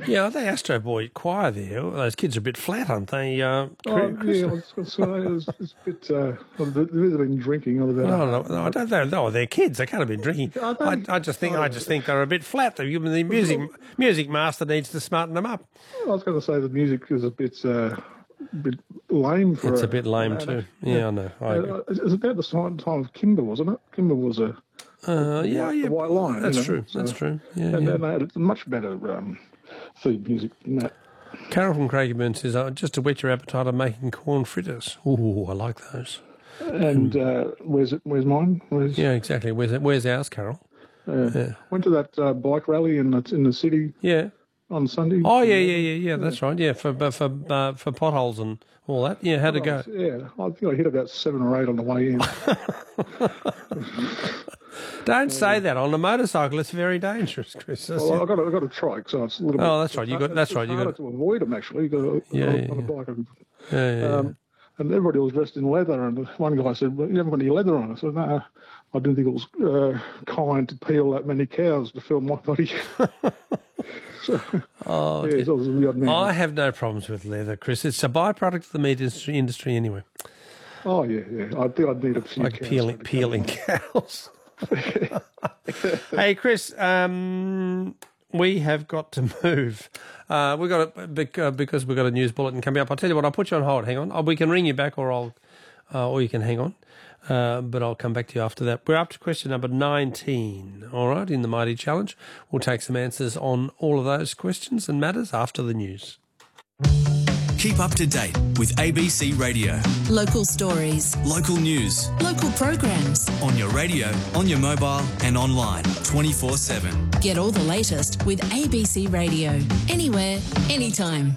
Yeah, the Astro Boy choir there, those kids are a bit flat, aren't they? Yeah, I was going to say, it's a bit, they've been drinking. Or no, I don't know. No, they're kids. They can't have been drinking. I just think they're a bit flat. The music master needs to smarten them up. I was going to say the music is a bit lame. It's a bit lame too. Yeah, I know. It was about the time of Kimber, wasn't it? Kimber was the White Line. That's true. That's true. Yeah, and they had much better theme music than that. Carol from Craigieburn says, just to whet your appetite, I'm making corn fritters. Ooh, I like those. And where's mine? Yeah, exactly. Where's ours, Carol? Went to that bike rally in the city. Yeah. On Sunday. Oh yeah. That's right. Yeah, for potholes and all that. Yeah, how'd it go? Yeah, I think I hit about 7 or 8 on the way in. Don't say that on a motorcycle. It's very dangerous, Chris. Well, I've got a trike, so it's a little bit. Oh, that's right. You got to avoid them actually. You got on a bike. And everybody was dressed in leather, and one guy said, "Well, you haven't got any leather on." I said, "No, I didn't think it was kind to peel that many cows to fill my body." I have no problems with leather, Chris. It's a byproduct of the meat industry anyway. Oh yeah. I think I'd need a few like cows peeling cows. Hey, Chris, we have got to move. We've got because we've got a news bulletin coming up. I'll tell you what, I'll put you on hold. Hang on. We can ring you back, or you can hang on. But I'll come back to you after that. We're up to question number 19, all right, in the Mighty Challenge. We'll take some answers on all of those questions and matters after the news. Keep up to date with ABC Radio. Local stories. Local news. Local programs. On your radio, on your mobile and online 24/7. Get all the latest with ABC Radio. Anywhere, anytime.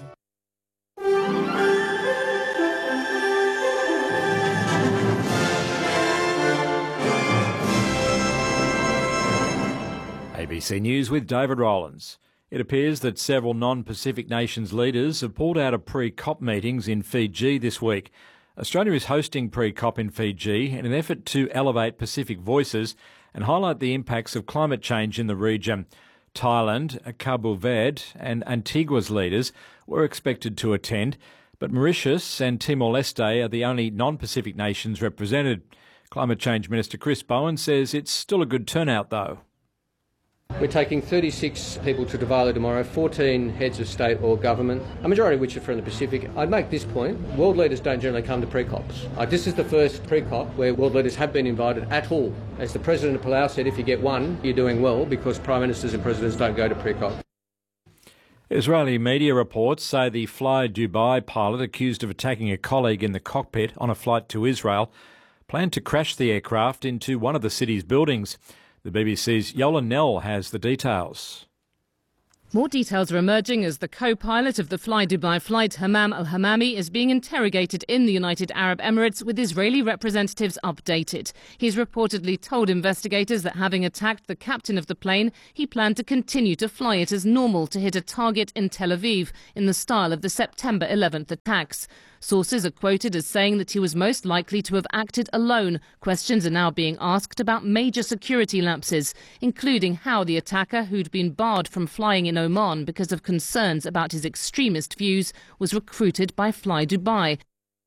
ABC News with David Rowlands. It appears that several non-Pacific nations leaders have pulled out of pre-COP meetings in Fiji this week. Australia is hosting pre-COP in Fiji in an effort to elevate Pacific voices and highlight the impacts of climate change in the region. Thailand, Cabo Verde and Antigua's leaders were expected to attend, but Mauritius and Timor-Leste are the only non-Pacific nations represented. Climate Change Minister Chris Bowen says it's still a good turnout though. We're taking 36 people to Tuvalu tomorrow, 14 heads of state or government, a majority of which are from the Pacific. I'd make this point, world leaders don't generally come to pre-COPs. This is the first pre-COP where world leaders have been invited at all. As the President of Palau said, if you get one, you're doing well, because Prime Ministers and Presidents don't go to pre-COP. Israeli media reports say the Fly Dubai pilot accused of attacking a colleague in the cockpit on a flight to Israel planned to crash the aircraft into one of the city's buildings. The BBC's Yola Nell has the details. More details are emerging as the co-pilot of the Fly Dubai flight, Hammam al-Hammami, is being interrogated in the United Arab Emirates, with Israeli representatives updated. He's reportedly told investigators that having attacked the captain of the plane, he planned to continue to fly it as normal to hit a target in Tel Aviv in the style of the September 11th attacks. Sources are quoted as saying that he was most likely to have acted alone. Questions are now being asked about major security lapses, including how the attacker, who'd been barred from flying in Oman because of concerns about his extremist views, was recruited by Fly Dubai.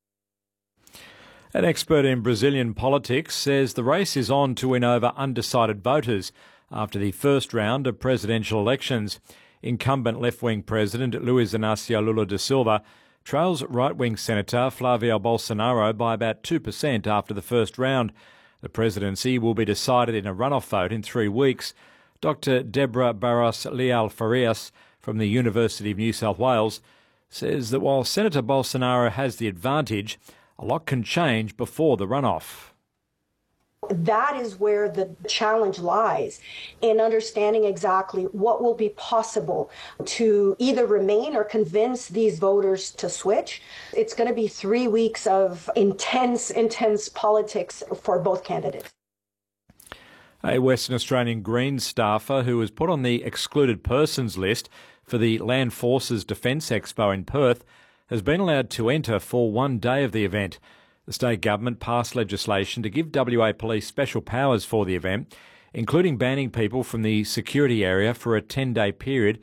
An expert in Brazilian politics says the race is on to win over undecided voters after the first round of presidential elections. Incumbent left-wing President Luiz Inácio Lula da Silva trails right-wing Senator Flavio Bolsonaro by about 2% after the first round. The presidency will be decided in a runoff vote in 3 weeks. Dr. Deborah Barros Leal Farias from the University of New South Wales says that while Senator Bolsonaro has the advantage, a lot can change before the runoff. That is where the challenge lies, in understanding exactly what will be possible to either remain or convince these voters to switch. It's going to be 3 weeks of intense politics for both candidates. A Western Australian Greens staffer who was put on the excluded persons list for the Land Forces Defence Expo in Perth has been allowed to enter for 1 day of the event. The state government passed legislation to give WA Police special powers for the event, including banning people from the security area for a 10-day period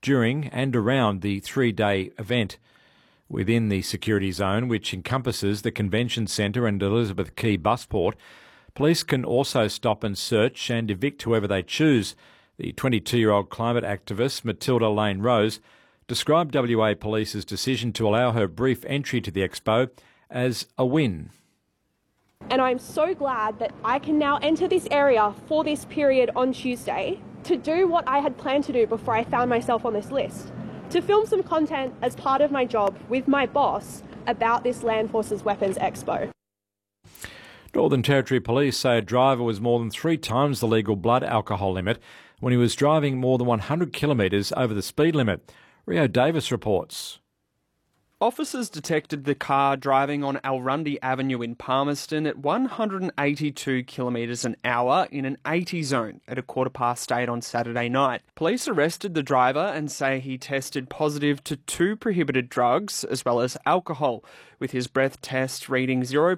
during and around the 3-day event. Within the security zone, which encompasses the Convention Centre and Elizabeth Quay Busport, police can also stop and search and evict whoever they choose. The 22-year-old climate activist Matilda Lane Rose described WA Police's decision to allow her brief entry to the expo as a win. And I'm so glad that I can now enter this area for this period on Tuesday to do what I had planned to do before I found myself on this list. To film some content as part of my job with my boss about this Land Forces Weapons Expo. Northern Territory Police say a driver was more than 3 times the legal blood alcohol limit when he was driving more than 100 kilometres over the speed limit. Rio Davis reports. Officers detected the car driving on Alrundi Avenue in Palmerston at 182 kilometres an hour in an 80 zone at 8:15 on Saturday night. Police arrested the driver and say he tested positive to 2 prohibited drugs as well as alcohol, with his breath test reading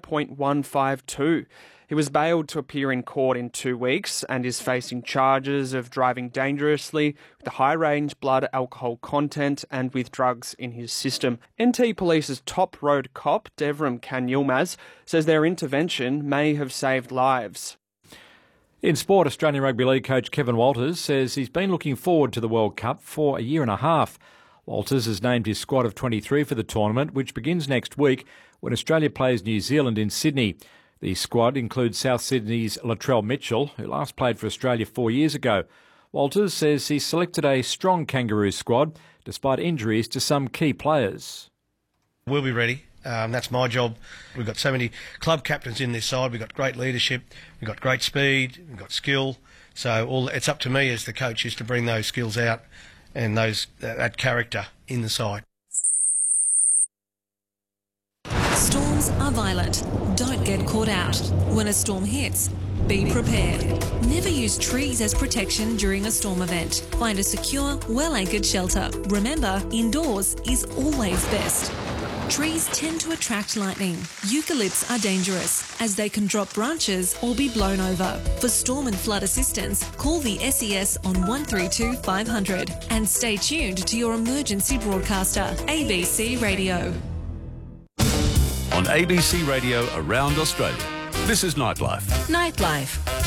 0.152. He was bailed to appear in court in 2 weeks and is facing charges of driving dangerously with a high-range blood alcohol content and with drugs in his system. NT Police's top road cop, Devram Kanyilmaz, says their intervention may have saved lives. In sport, Australian Rugby League coach Kevin Walters says he's been looking forward to the World Cup for a year and a half. Walters has named his squad of 23 for the tournament, which begins next week when Australia plays New Zealand in Sydney. The squad includes South Sydney's Latrell Mitchell, who last played for Australia 4 years ago. Walters says he selected a strong Kangaroos squad despite injuries to some key players. We'll be ready. That's my job. We've got so many club captains in this side. We've got great leadership. We've got great speed. We've got skill. So it's up to me as the coach is to bring those skills out and that character in the side. Storms are violent. Don't get caught out. When a storm hits, be prepared. Never use trees as protection during a storm event. Find a secure, well-anchored shelter. Remember, indoors is always best. Trees tend to attract lightning. Eucalypts are dangerous as they can drop branches or be blown over. For storm and flood assistance, call the SES on 132 500 and stay tuned to your emergency broadcaster, ABC Radio. On ABC Radio around Australia, this is Nightlife. Nightlife.